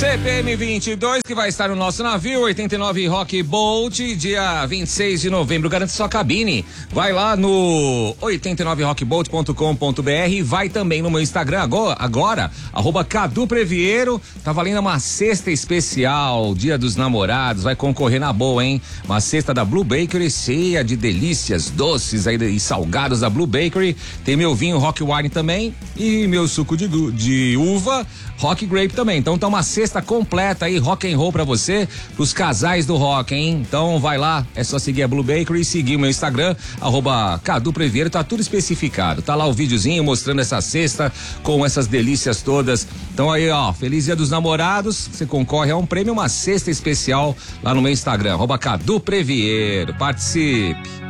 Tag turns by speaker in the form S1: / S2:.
S1: CPM 22, que vai estar no nosso navio 89 Rock Boat, dia 26 de novembro. Garante sua cabine. Vai lá no 89rockboat.com.br. Vai também no meu Instagram agora, @CaduPreviero. Tá valendo uma cesta especial, Dia dos Namorados. Vai concorrer na boa, hein? Uma cesta da Blue Bakery, cheia de delícias, doces aí e salgados da Blue Bakery. Tem meu vinho Rock Wine também e meu suco de uva Rock Grape também. Então tá uma cesta completa aí, rock and roll pra você, pros casais do rock, hein? Então vai lá, é só seguir a Blue Bakery e seguir o meu Instagram, @CaduPreviero, tá tudo especificado. Tá lá o videozinho mostrando essa cesta com essas delícias todas. Então aí, ó, feliz Dia dos Namorados, você concorre a um prêmio, uma cesta especial lá no meu Instagram, @CaduPreviero. Participe!